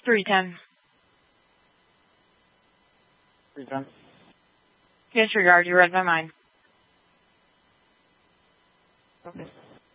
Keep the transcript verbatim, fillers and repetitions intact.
three ten. three ten. Disregard, you read my mind. Okay.